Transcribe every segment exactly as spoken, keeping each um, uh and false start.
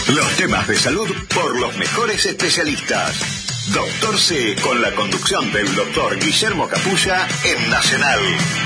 Los temas de salud por los mejores especialistas. Doctor C, con la conducción del doctor Guillermo Capulla en Nacional.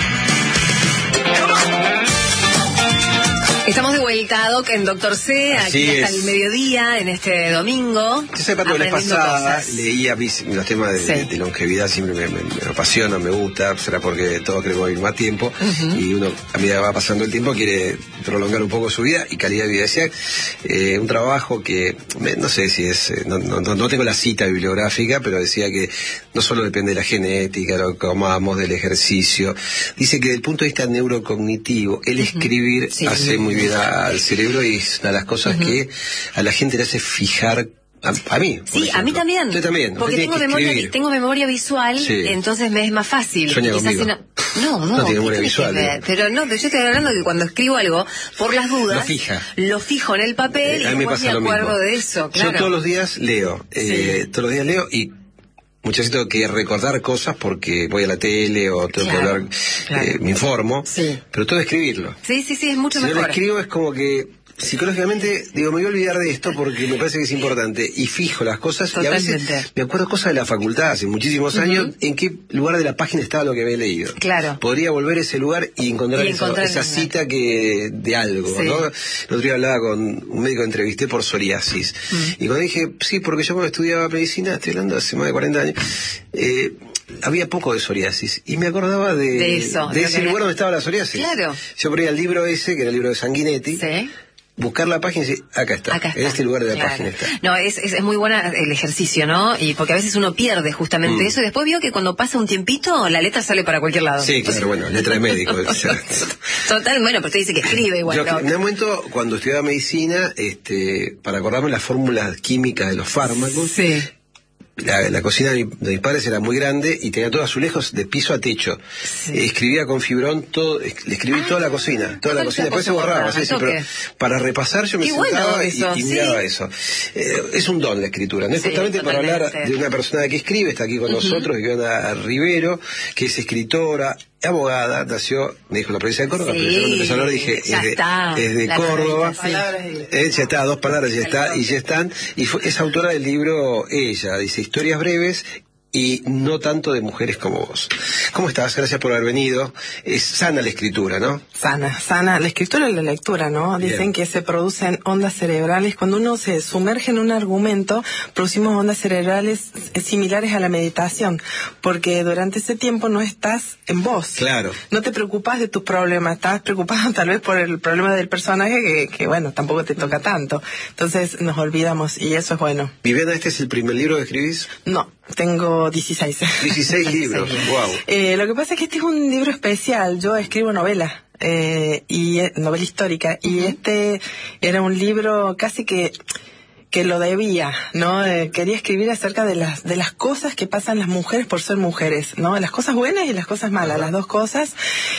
Estamos de vuelta, Doc, en Doctor C, aquí hasta el mediodía, en este domingo. Yo sé, la vez pasada leía los temas de, sí. de, de longevidad, siempre me, me, me apasiona, me gusta, será porque todos queremos vivir más tiempo, uh-huh. y uno, a medida que va pasando el tiempo, quiere prolongar un poco su vida y calidad de vida. Decía, eh, un trabajo que, no sé si es, no, no, no tengo la cita bibliográfica, pero decía que no solo depende de la genética, lo que comamos, del ejercicio. Dice que desde el punto de vista neurocognitivo, el uh-huh. escribir sí, hace muy bien al cerebro y es una de las cosas uh-huh. que a la gente le hace fijar. A, a mí, sí, ejemplo. a mí también. Usted también. Porque tengo memoria, tengo memoria visual, sí. entonces me es más fácil. Sueña conmigo. Una... No, no. No tiene memoria visual. ¿eh? Pero no, pero yo estoy hablando de que cuando escribo algo, por las dudas, lo fija. Lo fijo en el papel eh, y después me, me acuerdo de eso. Claro. Yo todos los días leo, eh, sí. todos los días leo y muchas veces tengo que recordar cosas porque voy a la tele o tengo claro, que hablar, claro. eh, me informo, sí. pero todo escribirlo. Sí, sí, sí, es mucho si mejor. Si yo lo escribo es como que psicológicamente digo, me voy a olvidar de esto porque me parece que es importante y fijo las cosas. Totalmente. Y a veces me acuerdo cosas de la facultad hace muchísimos uh-huh. años en qué lugar de la página estaba lo que había leído. Claro. Podría volver a ese lugar y encontrar, y encontrar eso, esa cita que de algo, sí. ¿no? El otro día hablaba con un médico que entrevisté por psoriasis uh-huh. y cuando dije, sí, porque yo cuando estudiaba medicina, estoy hablando hace más de cuarenta años, eh, había poco de psoriasis y me acordaba de, de, eso, de ese lugar donde estaba la psoriasis. Claro. Yo ponía el libro ese, que era el libro de Sanguinetti, sí. buscar la página y decir, acá está, acá está. En este lugar de la claro. página está. No, es, es, es muy buena el ejercicio, ¿no? Y porque a veces uno pierde justamente mm. eso y después vio que cuando pasa un tiempito la letra sale para cualquier lado. Sí, claro, bueno, letra de médico. Total, bueno, pero usted dice que escribe igual. Yo, ¿no? En un momento, cuando estudiaba medicina, este, para acordarme las fórmulas químicas de los fármacos, sí. La, la cocina de, mi, de mis padres era muy grande y tenía todos azulejos de piso a techo. Sí. Eh, escribía con fibrón todo, le escribí ah, toda la cocina, toda la cocina. Después se borraba, ¿sí? Sí, pero para repasar yo me Qué sentaba bueno eso, y, y ¿sí? miraba eso. Eh, es un don la escritura, ¿no? Es sí, justamente totalmente. Para hablar de una persona que escribe, está aquí con uh-huh. nosotros, Viviana Rivero, que es escritora, abogada, nació, me dijo la provincia de Córdoba, sí, pero cuando empezó a hablar dije, es de, es de Córdoba, sí. eh, ya está, dos palabras ya está, y ya están, y fue, es autora del libro Ella, dice, historias breves y no tanto de mujeres como vos. ¿Cómo estás? Gracias por haber venido. Es sana la escritura, ¿no? Sana, sana. La escritura y la lectura, ¿no? Bien. Dicen que se producen ondas cerebrales. Cuando uno se sumerge en un argumento, producimos ondas cerebrales similares a la meditación, porque durante ese tiempo no estás en vos. Claro. No te preocupas de tus problemas, estás preocupado tal vez por el problema del personaje que, que bueno, tampoco te toca tanto. Entonces nos olvidamos y eso es bueno. Viviana, ¿este es el primer libro que escribís? No, tengo dieciséis. dieciséis libros, wow. Eh, lo que pasa es que este es un libro especial. Yo escribo novela, eh, y novela histórica, uh-huh. y este era un libro casi que que lo debía, ¿no? Eh, quería escribir acerca de las de las cosas que pasan las mujeres por ser mujeres, ¿no? Las cosas buenas y las cosas malas, uh-huh. las dos cosas.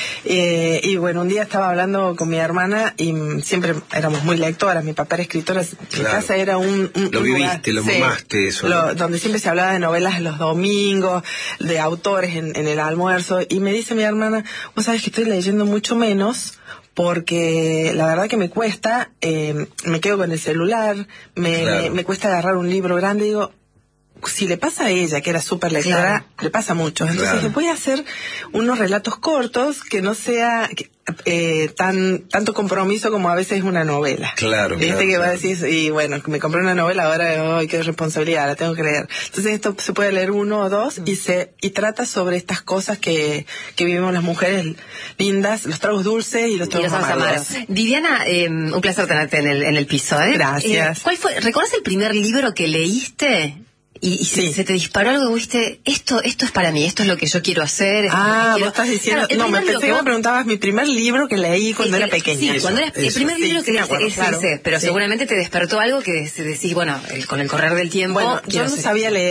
Eh, y bueno, un día estaba hablando con mi hermana y siempre éramos muy lectoras. Mi papá era escritora, claro. Mi casa era un, un lo un viviste, lugar, lo sí, mamaste eso, lo, ¿no? Donde siempre se hablaba de novelas los domingos, de autores en, en el almuerzo. Y me dice mi hermana, vos sabés que estoy leyendo mucho menos, porque la verdad que me cuesta, eh, me quedo con el celular, me, claro. me, me cuesta agarrar un libro grande, digo, si le pasa a ella, que era súper lectora, claro. le pasa mucho. Entonces claro. voy a hacer unos relatos cortos que no sea eh, tan tanto compromiso como a veces una novela. Claro. Viste claro, que claro. va a decir, y bueno, me compré una novela, ahora, ay, qué responsabilidad, la tengo que leer. Entonces esto se puede leer uno o dos, mm. y se y trata sobre estas cosas que, que vivimos las mujeres lindas, los tragos dulces y los tragos amargos. Viviana, eh, un placer tenerte en el, en el piso, ¿eh? Gracias. Eh, ¿Cuál fue? ¿Recuerdas el primer libro que leíste? Y, y sí. se, se te disparó algo, viste, esto esto es para mí, esto es lo que yo quiero hacer. Ah, quiero... vos estás diciendo, claro, no, me pensé que me preguntabas mi primer libro que leí cuando sí, era pequeña. Sí, cuando era, el primer libro sí, que sí, leí, acuerdo, ese, claro. ese, pero sí. seguramente te despertó algo que decís, bueno, el, con el correr del tiempo. Bueno, yo no ser... sabía leer.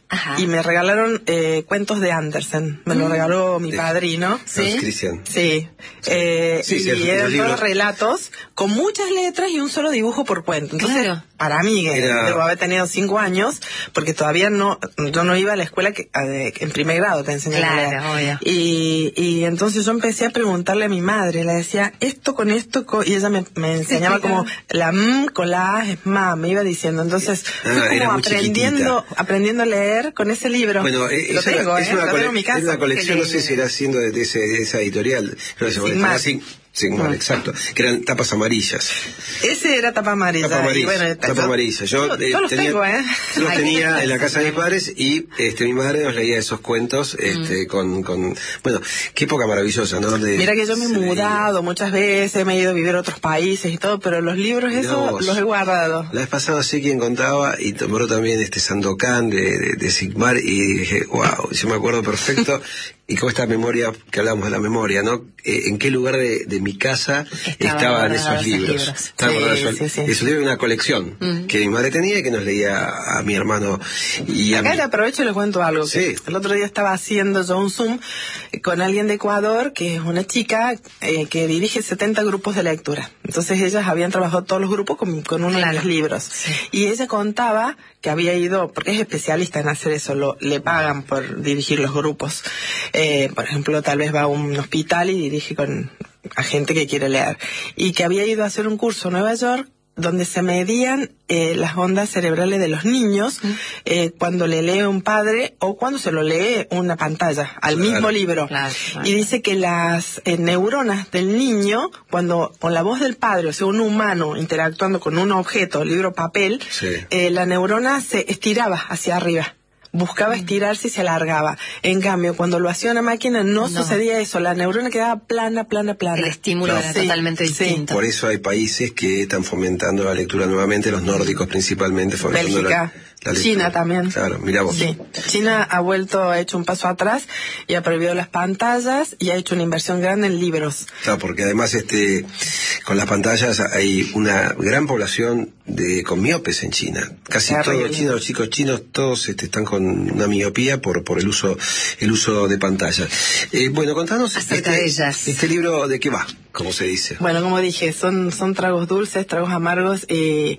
Ajá. Y me regalaron eh, cuentos de Andersen. Me mm. lo regaló mi padrino. ¿Sí? Cristian. Sí. sí. Eh, sí, y sí, eran todos relatos con muchas letras y un solo dibujo por cuento. Entonces, claro. para mí, que Era... debo haber tenido cinco años, porque todavía no, yo no iba a la escuela que, a de, en primer grado te enseñaban claro, a leer. Obvio. Y, y entonces yo empecé a preguntarle a mi madre, le decía, esto con esto, con... y ella me, me enseñaba como la M con la A es ma, me iba diciendo. Entonces, ah, fui como aprendiendo, aprendiendo a leer con ese libro. Bueno, eh, lo tengo, es, ¿eh? una lo cole tengo en mi casa. es una colección, no sé si era haciendo de, de, ese, de esa editorial. No sé, Sigmar. Así, Sigmar, exacto. Que eran tapas amarillas. Ese era tapa amarilla. Tapa amarilla. Y bueno, tapa amarilla. Yo, yo, eh, yo los tenía, tengo, ¿eh? Yo los tenía en la casa de mis padres y este, mi madre nos leía esos cuentos este, mm. con, con... Bueno, qué época maravillosa, ¿no? De, Mira que yo me he mudado leía. muchas veces, me he ido a vivir a otros países y todo, pero los libros esos los he guardado. La vez pasada sé quién contaba y tomó también este Sandokan de, de, de Sigmar y dije, wow, yo me acuerdo perfecto. Y con esta memoria, que hablamos de la memoria, ¿no? Eh, ¿En qué lugar de, de mi casa Estaba estaban esos libros? libros. Estaban sí, esos, sí, sí. esos libros, una colección uh-huh. que mi madre tenía y que nos leía a mi hermano y a Acá mí. le aprovecho y le cuento algo. Sí. El otro día estaba haciendo yo un Zoom con alguien de Ecuador, que es una chica eh, que dirige setenta grupos de lectura. Entonces ellas habían trabajado todos los grupos con, con uno claro. de los libros. Sí. Y ella contaba que había ido, porque es especialista en hacer eso, lo, le pagan por dirigir los grupos. Eh, por ejemplo, tal vez va a un hospital y dirige con a gente que quiere leer. Y que había ido a hacer un curso en Nueva York donde se medían eh, las ondas cerebrales de los niños mm. eh, cuando le lee un padre o cuando se lo lee una pantalla al claro. mismo libro. Claro, claro. Y dice que las eh, neuronas del niño, cuando con la voz del padre, o sea, un humano interactuando con un objeto, libro, papel, sí. eh, la neurona se estiraba hacia arriba. Buscaba estirarse y se alargaba. En cambio, cuando lo hacía una máquina no, no sucedía eso. La neurona quedaba plana, plana, plana. El estímulo claro. era sí, totalmente distinto. Por eso hay países que están fomentando la lectura nuevamente, los nórdicos principalmente, fomentando Bélgica. la, la lectura. China también. Claro, mira vos. Sí. China ha vuelto, ha hecho un paso atrás y ha prohibido las pantallas y ha hecho una inversión grande en libros. Claro, porque además este con las pantallas hay una gran población de con miopes en China. Casi todos los chinos, los chicos chinos, todos este, están con una miopía por por el uso el uso de pantallas. Eh, bueno, contanos acerca este, de ellas. Este libro, ¿de qué va? Como se dice. Bueno, como dije, son son tragos dulces, tragos amargos y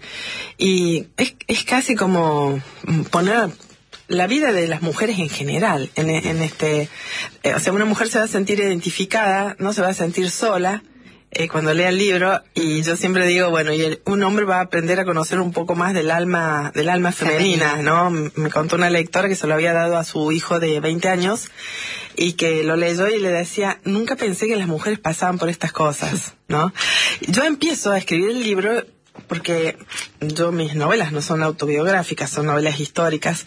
y es es casi como poner la vida de las mujeres en general en, en este eh, o sea, una mujer se va a sentir identificada, no se va a sentir sola eh, cuando lea el libro, y yo siempre digo, bueno, y el, un hombre va a aprender a conocer un poco más del alma del alma femenina, ¿no? Me contó una lectora que se lo había dado a su hijo de veinte años y que lo leyó y le decía, nunca pensé que las mujeres pasaban por estas cosas, ¿no? Yo empiezo a escribir el libro porque yo, mis novelas no son autobiográficas, son novelas históricas,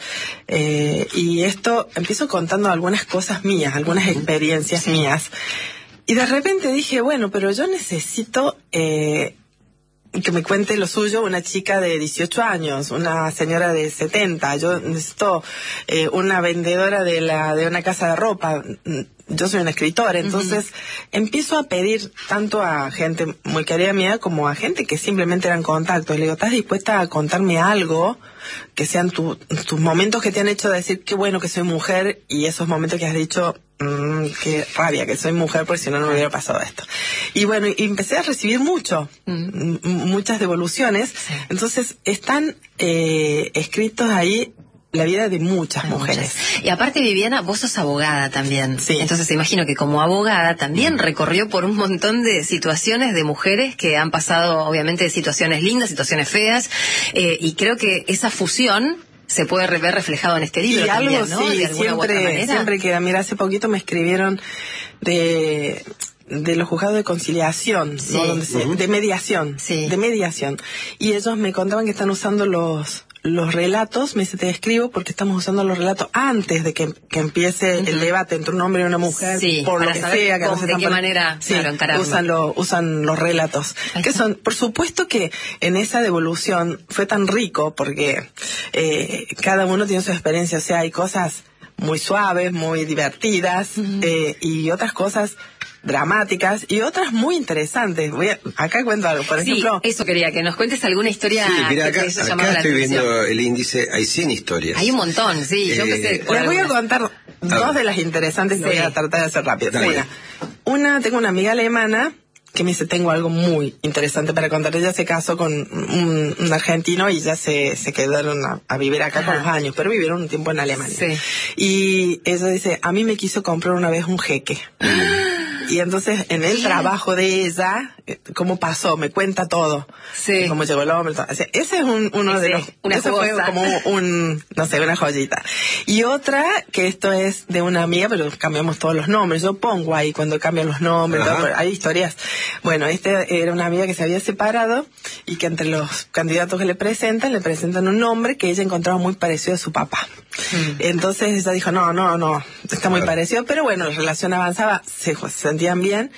eh, y esto empiezo contando algunas cosas mías, algunas experiencias sí. mías, y de repente dije, bueno, pero yo necesito eh, que me cuente lo suyo una chica de dieciocho años, una señora de setenta, yo necesito eh, una vendedora de la de una casa de ropa. Yo soy una escritora, entonces uh-huh. empiezo a pedir tanto a gente muy querida mía como a gente que simplemente eran contactos. Le digo, ¿estás dispuesta a contarme algo que sean tu, tus momentos que te han hecho decir qué bueno que soy mujer, y esos momentos que has dicho mmm, qué rabia que soy mujer porque si no no me hubiera pasado esto? Y bueno, y empecé a recibir mucho, uh-huh. m- muchas devoluciones. Sí. Entonces están eh, escritos ahí la vida de muchas mujeres. Y aparte, Viviana, vos sos abogada también. Sí. Entonces imagino que como abogada también recorrió por un montón de situaciones de mujeres que han pasado, obviamente, situaciones lindas, situaciones feas, eh, y creo que esa fusión se puede ver reflejado en este libro. Y también, algo, ¿no? sí, de alguna siempre, u otra manera. Siempre que, mira, hace poquito me escribieron de... de los juzgados de conciliación, sí. ¿no? Donde se, uh-huh. de mediación, sí. de mediación. Y ellos me contaban que están usando los los relatos, me dice, te escribo porque estamos usando los relatos antes de que, que empiece uh-huh. el debate entre un hombre y una mujer, sí, por lo que sea, que cómo, no se de qué para... manera sí, claro, encararlo. usan, lo, usan los relatos. Que son, por supuesto que en esa devolución fue tan rico porque eh, cada uno tiene su experiencia, o sea, hay cosas muy suaves, muy divertidas, uh-huh. eh, y otras cosas dramáticas y otras muy interesantes. Voy a, acá cuento algo, por sí, ejemplo. Eso quería, que nos cuentes alguna historia. Sí, mira, que acá, te haya acá llamado la estoy atención. viendo el índice, hay cien historias. Hay un montón, sí. Yo Eh, empecé por Les voy a algunas. contar dos de las interesantes, Sí. lo voy a tratar de hacer rápido. Dale. Una, una, tengo una amiga alemana que me dice, tengo algo muy interesante para contar. Ella se casó con un, un argentino y ya se, se quedaron a, a vivir acá Ajá. con los años, pero vivieron un tiempo en Alemania. Sí. Y ella dice, a mí me quiso comprar una vez un jeque. Y entonces, en el trabajo de ella, eh, ¿cómo pasó? Me cuenta todo. Sí. Cómo llegó el hombre. Todo. O sea, ese es un, uno de Ese, los... una ese fue jugosa. como un, no sé, una joyita. Y otra, que esto es de una amiga, pero cambiamos todos los nombres. Yo pongo ahí cuando cambian los nombres. Ajá. Todo, pero hay historias. Bueno, este era una amiga que se había separado y que entre los candidatos que le presentan, le presentan un nombre que ella encontraba muy parecido a su papá. Mm. Entonces ella dijo, no, no, no, está muy Claro. parecido, pero bueno, la relación avanzaba, se, se sentían bien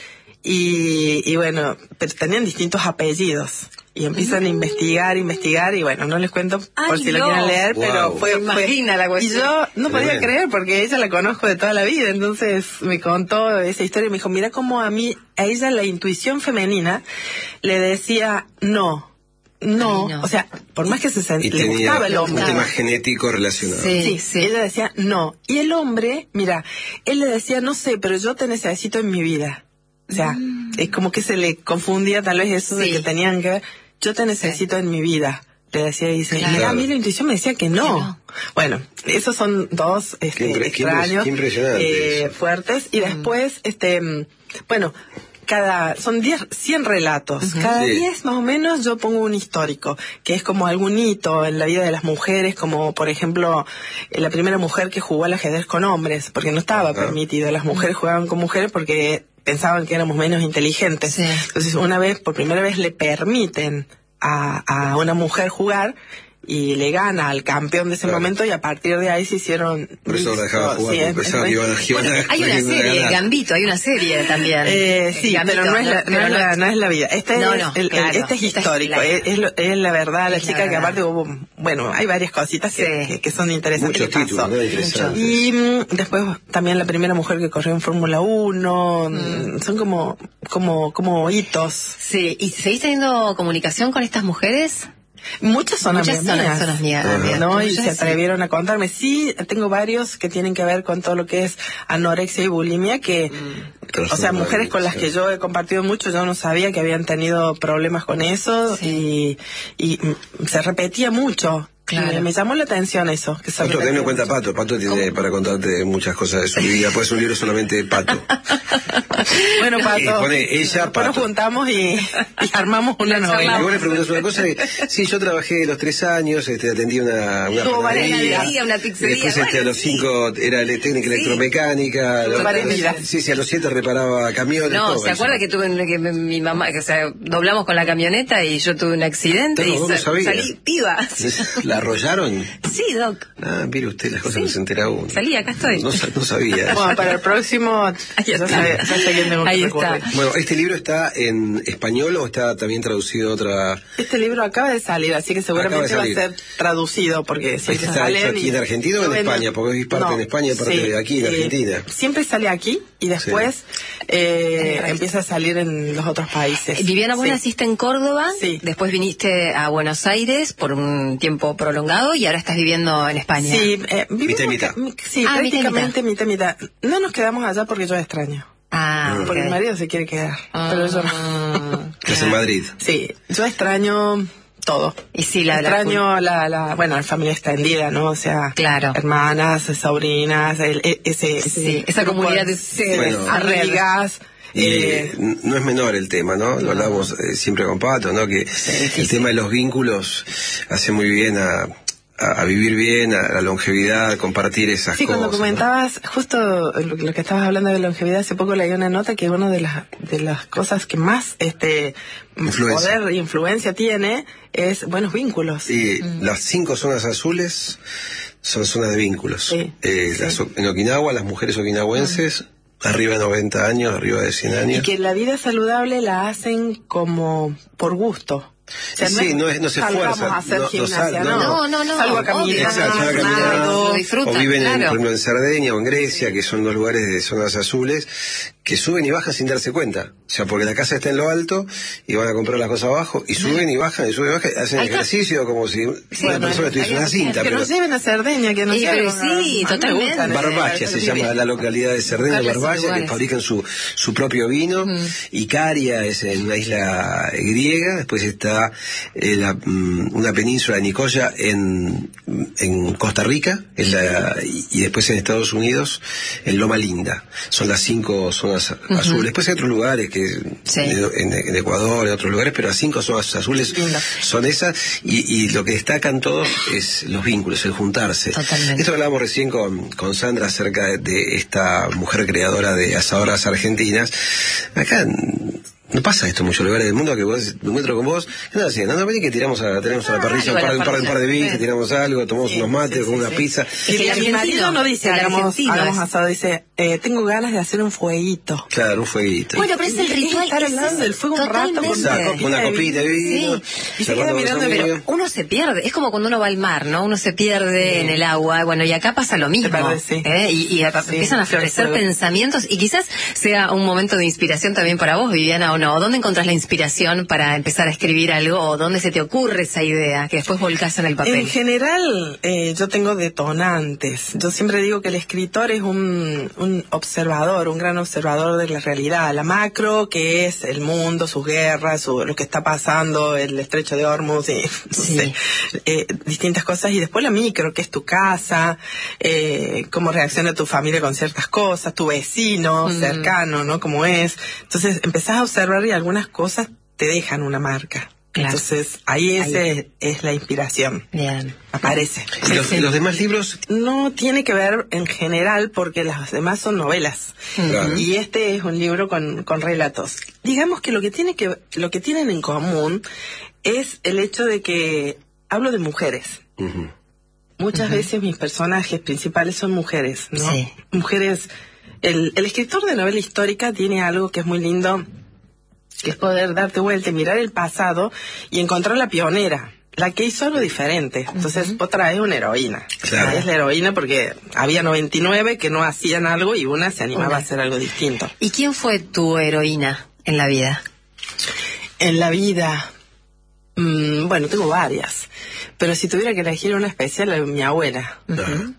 y, y bueno, pero tenían distintos apellidos. Y empiezan a investigar, investigar, y bueno, no les cuento por Ay, si lo no. quieren leer, Wow. pero fue, Me fue- imagina la y cuestión. yo no podía Tremendo. creer porque ella la conozco de toda la vida, entonces me contó esa historia y me dijo, mira cómo a mí, a ella la intuición femenina le decía no. No, Ay, no. o sea, por más que se Y sent- le tenía gustaba el un hombre. tema genético relacionado. Sí, Sí, sí. ella decía no. Y el hombre, mira, él le decía, no sé, pero yo te necesito en mi vida. O sea, es como que se le confundía tal vez eso de Sí. que tenían que, yo te necesito en mi vida. Le decía y dice, Claro. mira, a mí la intuición me decía que no. Que no. Bueno, esos son dos este, Qué impre- qué extraños, impres- qué impresionante eh, eso. fuertes. Y después, este, mm, bueno, cada, son diez, cien relatos. Cada Sí. diez más o menos yo pongo un histórico, que es como algún hito en la vida de las mujeres, como por ejemplo, eh, la primera mujer que jugó al ajedrez con hombres, porque no estaba Ajá. permitido. Las mujeres jugaban con mujeres porque pensaban que éramos menos inteligentes. Sí. Entonces, una vez, por primera vez, le permiten a, a una mujer jugar y le gana al campeón de ese Claro. momento, y a partir de ahí se hicieron... Por eso la dejaba jugar, Sí, porque es- pensaba es- que iban a- que iban a- Hay una que iban a serie, ganar. Gambito, hay una serie también. Eh, sí, Gambito, pero no es la, no pero es la, no es la vida. Este No, es, no, el- el- claro. este es Esta es histórico, la- es, es, lo- es la verdad, la Es la chica que verdad. aparte hubo, bueno, hay varias cositas que, Sí. que, que son interesantes. Muchos que pasó. títulos, ¿no? Interesantes. Y mm, después también la primera mujer que corrió en Fórmula uno, mm, son como, como, como hitos. Sí, ¿y seguís teniendo comunicación con estas mujeres? Muchas son Muchas amigas son- mías. son amigas, Ajá. amigas ¿No? Y tuyas, se sí. atrevieron a contarme. Sí, tengo varios que tienen que ver con todo lo que es anorexia y bulimia, que, o sea, mujeres con las que yo he compartido mucho, yo no sabía que habían tenido problemas con eso, y, y mm, se repetía mucho. Claro. Me, me llamó la atención eso. Que se Otro repetía tenlo en cuenta mucho. Pato. Pato tiene para contarte muchas cosas de su vida. Puede ser un libro solamente de Pato. Bueno, Pato, Y pone ella, después nos Pato. juntamos y, y armamos una Y novela. vos le preguntás una cosa. que- Sí, yo trabajé los tres años, este, atendí una, una Tuvo varias panadería. panadería, una pizzería, Después, este, a bueno, los sí. cinco era le- técnica Sí. electromecánica. Tuvo Los- varias vidas. Sí, sí, a los siete reparaba camiones. No, todo ¿se eso. acuerda que tuve un- que mi mi mamá, que o sea, doblamos con la camioneta y yo tuve un accidente No, y vos no sa- sabías. salí piba? ¿La arrollaron? Sí, Doc. Ah, mire usted las cosas Sí. que se entera uno. Salí, acá estoy. No, sa- no sabía. Bueno, para el próximo, Ahí ya está. sé, ya sé quién tengo que Ahí está. recurrir. Bueno, ¿este libro está en español o está también traducido a otra...? Este libro acaba de salir, así que seguramente Acaba va a de ser salir. traducido, porque siempre ¿Está hecho salen aquí y- en Argentina o en no vendo- España? Porque es parte en España y parte de aquí, en eh, Argentina. Siempre sale aquí y después eh, Sí. empieza a salir en los otros países. Eh, Viviana, vos Sí. naciste en Córdoba, Sí. después viniste a Buenos Aires por un tiempo prolongado y ahora estás viviendo en España. Sí, eh, vivimos Mitad y mitad. acá- mi- sí, Ah, mitad y prácticamente mitad y mitad. No nos quedamos allá porque yo extraño. Ah, ok. Porque mi marido se quiere quedar, pero yo no. Ah, Que es en Madrid. Sí, yo extraño todo. Y sí, la, la extraño la, la, bueno, la familia extendida, ¿no? O sea, Claro. hermanas, sobrinas, el, e- ese, ese Sí, esa grupo comunidad de- sí, Bueno. amigas. Y eh, n- no es menor el tema, ¿no? Lo hablamos eh, siempre con Pato, ¿no? Que el tema de los vínculos hace muy bien a, a, a vivir bien, a la longevidad, a compartir esas sí, cosas. cuando ¿no? comentabas, justo lo, lo que estabas hablando de longevidad, hace poco leí una nota que una de las, de las cosas que más este Influencia. poder e influencia tiene es buenos vínculos. Y las cinco zonas azules son zonas de vínculos. Sí, Eh, sí. las o- en Okinawa, las mujeres okinawenses, arriba de noventa años, arriba de cien años. Y que la vida saludable la hacen como por gusto. O sea, Sí, no es- no se salgamos esfuerzan, a hacer no- no gimnasia, sal- no, no, no, no, Salgo a obvio. caminar, Exacto, van a caminar, Lo o disfrutan, viven en, claro. por ejemplo, en Cerdeña o en Grecia, que son dos lugares de zonas azules, que suben y bajan sin darse cuenta. O sea, porque la casa está en lo alto y van a comprar las cosas abajo y suben y bajan y suben y bajan, hacen ejercicio como si sí, una persona estuviese una cinta. Que pero... nos lleven a Cerdeña, que nos lleven a... Sí, totalmente. Barbacha se llama la localidad de Cerdeña, Barbacha, que fabrican su, su propio vino. Mm. Icaria es en una isla griega, después está eh, la, mm, una península de Nicoya en, en Costa Rica, en la, y, y después en Estados Unidos, en Loma Linda. Son las cinco zonas uh-huh. azules. Después hay otros lugares que sí. en, en Ecuador, en otros lugares, pero las cinco zonas azules Linda. Son esas, y, y lo que destacan todos es los vínculos, el juntarse. Totalmente. Esto hablábamos recién con, con Sandra acerca de, de esta mujer creadora de asadoras argentinas. Acá no pasa esto en muchos lugares del mundo, que vos me encuentro con vos, ¿qué estás haciendo? No, vení que tiramos a, tenemos a la parrilla un par, un par, un par de bichos, tiramos algo, tomamos sí, unos mates, sí, con sí, una sí. pizza. Y que mi marido no dice, hagamos, hagamos asado, dice, eh, tengo ganas de hacer un fueguito. Claro, un fueguito. Bueno, pero es el ritual. Estar hablando del fuego un rato con Exacto, una copita de vino. Sí. Y se queda mirando, pero uno se pierde, es como cuando uno va al mar, ¿no? Uno se pierde sí. en el agua, bueno, y acá pasa lo mismo. Pierde, sí. ¿eh? Y, y sí, empiezan a florecer sí, pensamientos, y quizás sea un momento de inspiración también para vos, Viviana, o no. ¿Dónde encontrás la inspiración para empezar a escribir algo, o dónde se te ocurre esa idea que después volcás en el papel? En general, eh, yo tengo detonantes. Yo siempre digo que el escritor es un, un observador, un gran observador de la realidad, la macro, que es el mundo, sus guerras, su, lo que está pasando, el estrecho de Hormuz, y, no sí. sé, eh, distintas cosas, y después la micro, que es tu casa, eh, cómo reacciona tu familia con ciertas cosas, tu vecino mm. cercano, ¿no? Cómo es. Entonces empezás a observar, y algunas cosas te dejan una marca. Claro. Entonces, ahí, ese ahí es la inspiración. Bien. Aparece. ¿Y los, sí. los demás libros? No tiene que ver en general, porque las demás son novelas. Claro. Y este es un libro con, con relatos. Digamos que lo que tiene que lo que tienen en común es el hecho de que hablo de mujeres. Uh-huh. Muchas uh-huh. veces mis personajes principales son mujeres, ¿no? Sí. Mujeres. El, el escritor de novela histórica tiene algo que es muy lindo, que es poder darte vuelta y mirar el pasado y encontrar la pionera, la que hizo algo diferente. Entonces uh-huh. vos traes una heroína. Claro. Traes la heroína porque había noventa y nueve que no hacían algo y una se animaba uh-huh. a hacer algo distinto. ¿Y quién fue tu heroína en la vida? En la vida, mmm, bueno, tengo varias, pero si tuviera que elegir una especial, la de mi abuela. Uh-huh.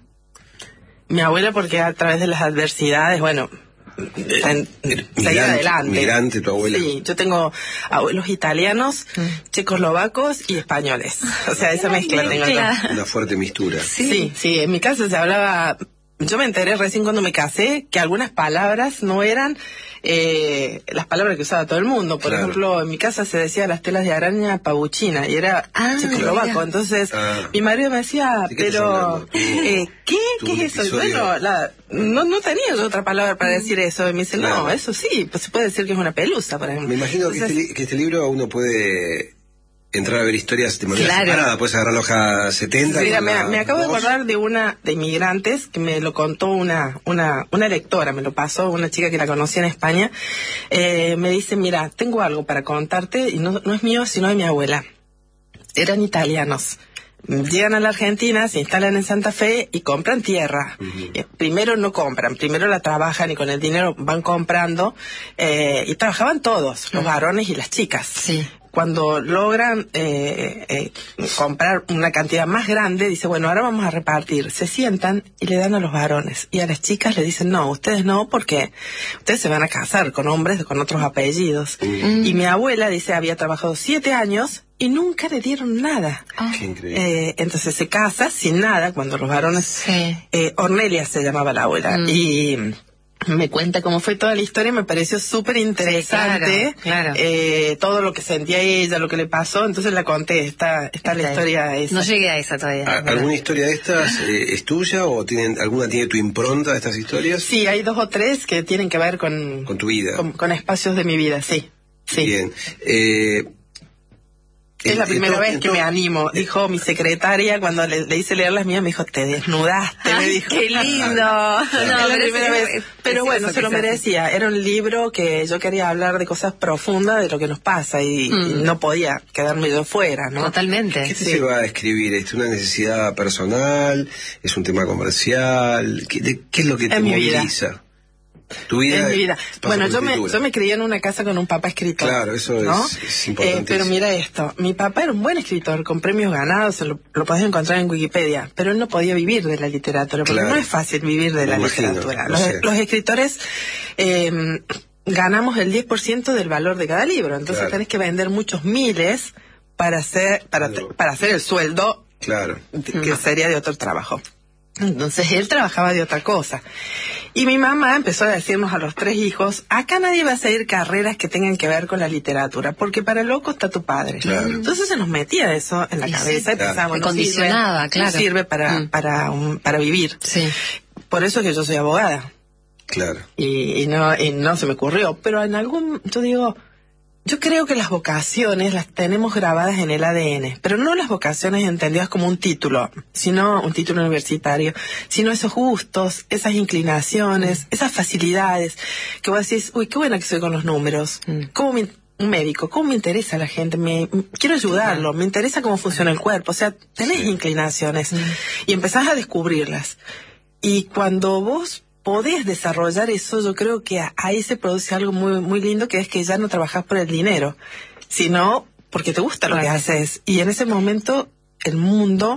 Mi abuela, porque a través de las adversidades, bueno... En, eh, migrante, adelante. Migrante, tu abuela. Sí, yo tengo abuelos italianos, mm. checoslovacos y españoles. O sea, esa mezcla tengo yo. Una fuerte mistura. Sí, sí, sí, en mi casa se hablaba... Yo me enteré recién cuando me casé que algunas palabras no eran eh, las palabras que usaba todo el mundo. Por claro. ejemplo, en mi casa se decía las telas de araña pabuchina y era ah, checoslovaco. Claro. Entonces, ah. mi marido me decía, ¿sí pero eh, ¿qué? ¿Qué es eso? Bueno, la, no, no tenía yo otra palabra para decir eso. Y me dice, claro. no, eso sí, pues se puede decir que es una pelusa, por ejemplo. Me imagino Entonces, que, este, que este libro uno puede... entrar a ver historias de manera claro. separada, puedes agarrar la hoja setenta. Mira, me, me acabo de acordar de una de inmigrantes que me lo contó una una una lectora, me lo pasó, una chica que la conocía en España. Eh, me dice, mira, tengo algo para contarte, y no, no es mío, sino de mi abuela. Eran italianos. Llegan a la Argentina, se instalan en Santa Fe y compran tierra. Uh-huh. Eh, primero no compran, primero la trabajan y con el dinero van comprando. Eh, y trabajaban todos, los uh-huh. varones y las chicas. Sí. Cuando logran eh, eh, comprar una cantidad más grande, dice, bueno, ahora vamos a repartir. Se sientan y le dan a los varones. Y a las chicas le dicen, no, ustedes no, porque ustedes se van a casar con hombres con otros apellidos. Mm. Y mi abuela, dice, había trabajado siete años y nunca le dieron nada. Oh. Qué increíble. Eh, entonces se casa sin nada cuando los varones... Sí. Eh, Ornelia se llamaba la abuela. Mm. Y... me cuenta cómo fue toda la historia, me pareció súper interesante. Sí, claro, claro. Eh, todo lo que sentía ella, lo que le pasó, entonces la conté, está, está la historia esa. No llegué a esa todavía. ¿A, ¿Alguna historia de estas eh, es tuya o tienen alguna tiene tu impronta de estas historias? Sí, hay dos o tres que tienen que ver con... Con tu vida. Con, con espacios de mi vida, sí. sí. Bien. Eh... Es la primera vez que me animo, dijo mi secretaria cuando le, le hice leer las mías, me dijo, te desnudaste, Ay, me dijo. ¡Qué lindo! No, es la primera vez. Pero bueno, se lo merecía. Era un libro que yo quería hablar de cosas profundas de lo que nos pasa y, mm. y no podía quedarme yo fuera, ¿no? Totalmente. ¿Qué te sí. lleva a escribir? ¿Es una necesidad personal? ¿Es un tema comercial? ¿Qué, de, qué es lo que te en moviliza? Tu vida. Es mi vida. Bueno, yo me, yo me crié en una casa con un papá escritor. Claro, eso ¿no? es, es importante. Eh, pero mira esto, mi papá era un buen escritor, con premios ganados, lo, lo podés encontrar en Wikipedia, pero él no podía vivir de la literatura, porque claro. no es fácil vivir de la Me imagino, literatura. no Los, sé. los escritores eh, ganamos el diez por ciento del valor de cada libro, entonces claro. tenés que vender muchos miles para hacer, para, claro. para hacer el sueldo claro. que sería de otro trabajo. Entonces él trabajaba de otra cosa. Y mi mamá empezó a decirnos a los tres hijos, acá nadie va a seguir carreras que tengan que ver con la literatura, porque para loco está tu padre. Claro. Entonces se nos metía eso en la Y cabeza sí, y pensábamos, claro. no Condicionada, sirve, claro. no sirve para, Mm. para, un, para vivir. Sí. Por eso es que yo soy abogada. Claro. Y, y, no, y no se me ocurrió. Pero en algún, yo digo, yo creo que las vocaciones las tenemos grabadas en el A D N, pero no las vocaciones entendidas como un título, sino un título universitario, sino esos gustos, esas inclinaciones, esas facilidades, que vos decís, uy, qué buena que soy con los números, ¿cómo me, un médico, cómo me interesa a la gente? Me, quiero ayudarlo, me interesa cómo funciona el cuerpo, o sea, tenés Sí. inclinaciones y empezás a descubrirlas. Y cuando vos podés desarrollar eso, yo creo que ahí se produce algo muy muy lindo, que es que ya no trabajás por el dinero, sino porque te gusta lo Claro. que haces. Y en ese momento el mundo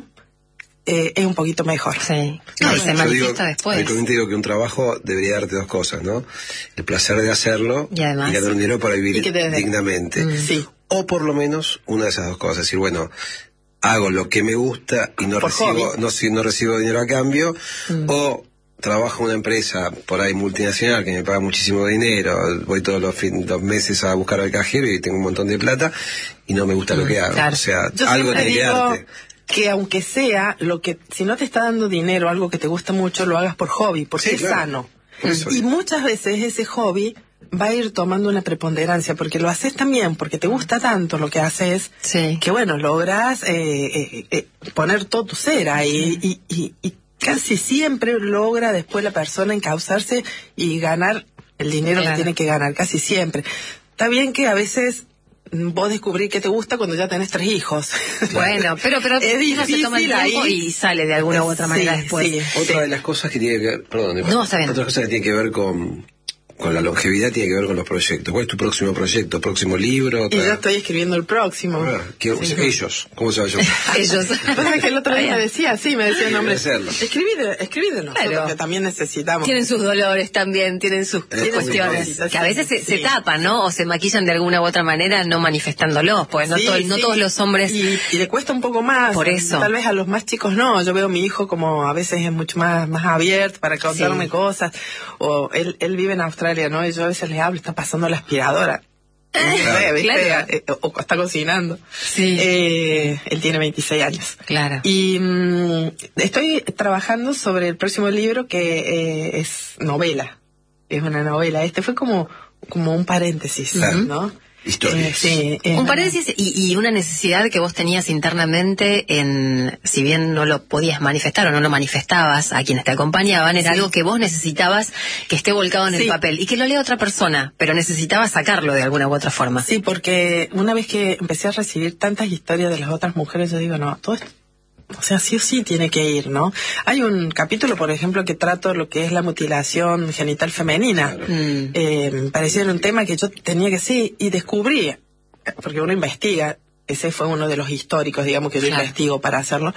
eh, es un poquito mejor. Sí. No, No, y se yo manifiesta digo, después. habitualmente digo que un trabajo debería darte dos cosas, ¿no? El placer de hacerlo Y además- ganar un dinero para vivir Y que te- dignamente. Mm. Sí. O por lo menos una de esas dos cosas. Es decir, bueno, hago lo que me gusta y no Por recibo hobby. no, si- no recibo dinero a cambio, Mm. o trabajo en una empresa por ahí multinacional que me paga muchísimo dinero, voy todos los, fin, los meses a buscar al cajero y tengo un montón de plata y no me gusta lo que hago. claro. O sea, Yo algo siempre tiene que digo darte. que aunque sea lo que, si no te está dando dinero, algo que te gusta mucho, lo hagas por hobby, porque Sí, es claro. sano. Por eso Y digo. muchas veces ese hobby va a ir tomando una preponderancia, porque lo haces también, porque te gusta tanto lo que haces, Sí. que bueno, logras eh, eh, eh, poner todo tu ser ahí, y, y, y casi siempre logra después la persona encauzarse y ganar el dinero Claro. que tiene que ganar, casi siempre. Está bien que a veces mm, vos descubrís que te gusta cuando ya tenés tres hijos. Bueno, pero pero Es uno se toma el difícil tiempo ahí. y sale de alguna u otra manera Sí, después. sí. Otra de las cosas que tiene que ver, perdón, No, está bien. otra cosa que tiene que ver con, con la longevidad tiene que ver con los proyectos. ¿Cuál es tu próximo proyecto? ¿Próximo libro? Y Otra- yo estoy escribiendo el próximo. Ah, ¿qué- Sí. ellos, ¿cómo se llama yo? Ellos. Pasa que el otro día me decía, sí, me decía el nombre. Debe serlo. Escribí de, escribí de nosotros, Claro. que también necesitamos. Tienen sus dolores también, tienen sus Eh, cuestiones, sí, que a veces se, sí. se tapan, ¿no? O se maquillan de alguna u otra manera no manifestándolos, pues no, Sí, todo- no sí. todos los hombres... Y, y le cuesta un poco más. Por eso. Tal vez a los más chicos no. Yo veo a mi hijo como a veces es mucho más, más abierto para contarme Sí. cosas. O él, él vive en Australia, ¿no? Y yo a veces le hablo, está pasando la aspiradora. No sé, ¿viste? claro. Eh, O, o está cocinando. Sí. Eh, él tiene veintiséis años. Claro. Y mm, estoy trabajando sobre el próximo libro que eh, es novela. Es una novela. Este fue como, como un paréntesis, Claro. ¿no? Historias. Eh, sí, eh, Un paréntesis y, y una necesidad que vos tenías internamente en, si bien no lo podías manifestar o no lo manifestabas a quienes te acompañaban, era Sí. algo que vos necesitabas que esté volcado en el Sí. papel y que lo lea otra persona, pero necesitabas sacarlo de alguna u otra forma. Sí, porque una vez que empecé a recibir tantas historias de las otras mujeres, yo digo, no, todo esto, o sea, sí o sí tiene que ir, ¿no? Hay un capítulo, por ejemplo, que trato lo que es la mutilación genital femenina. Claro. Mm. Eh, me parecía un tema que yo tenía que sí, y descubrí, porque uno investiga, ese fue uno de los históricos, digamos, que yo Claro. investigo para hacerlo,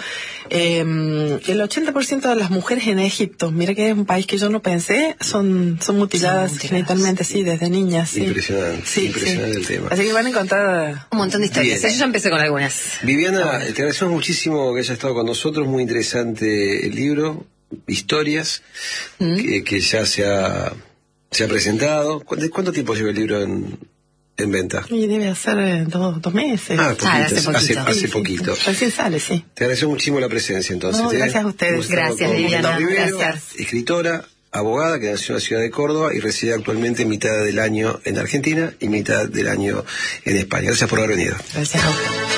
eh, el ochenta por ciento de las mujeres en Egipto, mira que es un país que yo no pensé, son, son mutiladas Son mutiladas. genitalmente, sí, desde niñas. Sí. Impresionante, Sí, impresionante sí. el tema. Así que van a encontrar... Un montón de historias. Bien. Yo ya empecé con algunas. Viviana, te agradecemos muchísimo que hayas estado con nosotros, muy interesante el libro, historias, Mm. que, que ya se ha, se ha presentado. ¿Cu- ¿De cuánto tiempo lleva el libro en, en venta? Y debe hacer eh, dos, dos meses. Ah, poquito, Ah, hace hace, poquito. hace Sí, sí. poquito. Recién sale, sí. Te agradecemos muchísimo la presencia, entonces. No, ¿eh? gracias a ustedes. Hemos estado Gracias, con Viviana, Viviana Rivero, gracias. escritora, abogada, que nació en la ciudad de Córdoba y reside actualmente mitad del año en Argentina y mitad del año en España. Gracias por haber venido. Gracias a ustedes.